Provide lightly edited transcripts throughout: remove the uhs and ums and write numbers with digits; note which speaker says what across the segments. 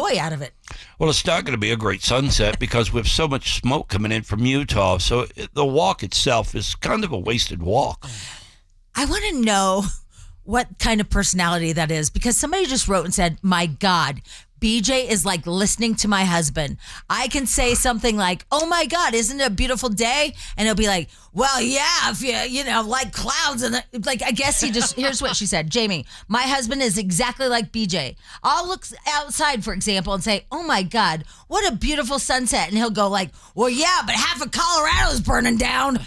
Speaker 1: joy out of it.
Speaker 2: Well, it's not going to be a great sunset because we have so much smoke coming in from Utah. So the walk itself is kind of a wasted walk.
Speaker 1: I want to know what kind of personality that is, because somebody just wrote and said, my God, BJ is like listening to my husband. I can say something like, oh my God, isn't it a beautiful day? And he'll be like, well, yeah, if you like clouds. And like, I guess here's what she said. Jamie, my husband is exactly like BJ. I'll look outside, for example, and say, oh my God, what a beautiful sunset. And he'll go like, well, yeah, but half of Colorado's burning down.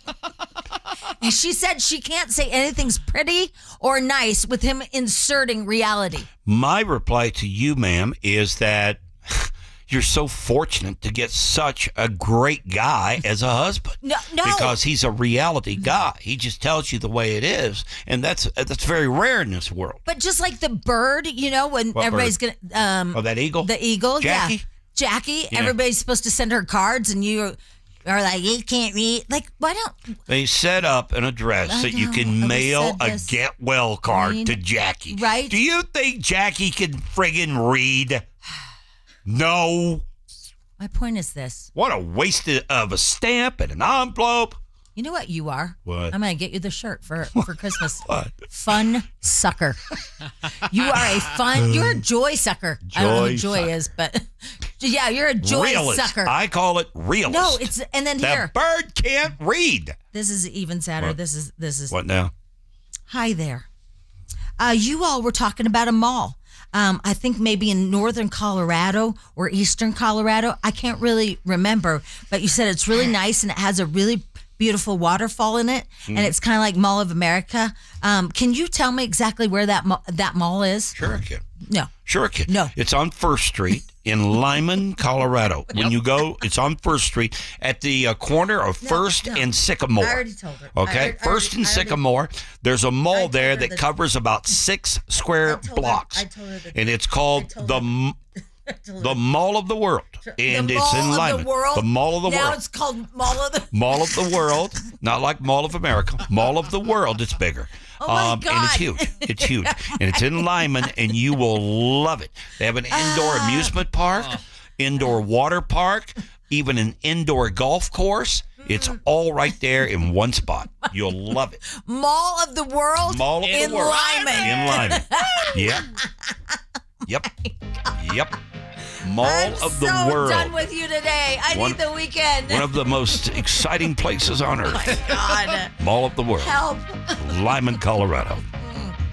Speaker 1: And she said she can't say anything's pretty or nice with him inserting reality.
Speaker 2: My reply to you, ma'am, is that you're so fortunate to get such a great guy as a husband.
Speaker 1: No.
Speaker 2: Because he's a reality guy. He just tells you the way it is. And that's very rare in this world.
Speaker 1: But just like the bird, when
Speaker 2: What
Speaker 1: everybody's
Speaker 2: bird?
Speaker 1: going to...
Speaker 2: that eagle?
Speaker 1: The eagle,
Speaker 2: Jackie?
Speaker 1: yeah. Jackie,
Speaker 2: Yeah.
Speaker 1: everybody's supposed to send her cards and you are like, you can't read. Like, why don't...
Speaker 2: They set up an address that you can mail a get well card to Jackie.
Speaker 1: Right?
Speaker 2: Do you think Jackie can friggin' read? No.
Speaker 1: My point is this.
Speaker 2: What a waste of a stamp and an envelope.
Speaker 1: You know what you are?
Speaker 2: What?
Speaker 1: I'm going to get you the shirt for Christmas.
Speaker 2: What?
Speaker 1: Fun sucker. You're a joy sucker. I don't know what joy
Speaker 2: sucker.
Speaker 1: is, but yeah, you're a joy
Speaker 2: Realist.
Speaker 1: sucker.
Speaker 2: I call it realist.
Speaker 1: No, and then here.
Speaker 2: The bird can't read.
Speaker 1: This is even sadder.
Speaker 2: What?
Speaker 1: This is.
Speaker 2: What now?
Speaker 1: Hi there. You all were talking about a mall. I think maybe in northern Colorado or eastern Colorado. I can't really remember, but you said it's really nice and it has a really beautiful waterfall in it, and it's kind of like Mall of America. Can you tell me exactly where that mall is?
Speaker 2: Sure I can.
Speaker 1: No.
Speaker 2: Sure I can.
Speaker 1: No.
Speaker 2: It's on First Street in Lyman, Colorado. When you go, it's on First Street at the corner of First and Sycamore.
Speaker 1: I already told her.
Speaker 2: Okay, First and Sycamore. There's a mall there that covers about 6 square blocks.
Speaker 1: I told her
Speaker 2: and it's called the Mall of the World. And it's in Lyman. The Mall of the World.
Speaker 1: Now it's called Mall of the
Speaker 2: Mall of the World. Not like Mall of America. Mall of the World. It's bigger.
Speaker 1: Oh my
Speaker 2: And
Speaker 1: God.
Speaker 2: it's huge. It's huge. And it's in Lyman, and you will love it. They have an indoor amusement park, indoor water park, even an indoor golf course. It's all right there in one spot. You'll love it.
Speaker 1: Mall of the World
Speaker 2: Mall of
Speaker 1: in
Speaker 2: the World.
Speaker 1: Lyman.
Speaker 2: In Lyman. Yep. Yep. Yep. Mall
Speaker 1: I'm
Speaker 2: of the
Speaker 1: so
Speaker 2: World.
Speaker 1: done with you today. I need the weekend.
Speaker 2: One of the most exciting places on earth.
Speaker 1: God.
Speaker 2: Mall of the World.
Speaker 1: Help.
Speaker 2: Lyman, Colorado.